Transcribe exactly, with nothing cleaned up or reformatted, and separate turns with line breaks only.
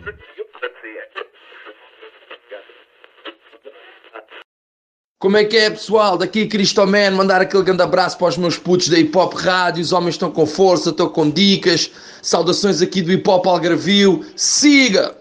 Como é que é, pessoal? Daqui Cristoman, mandar aquele grande abraço para os meus putos da Hip Hop Rádio. Os homens estão com força, estão com dicas. Saudações aqui do Hip Hop Algarvio. Siga!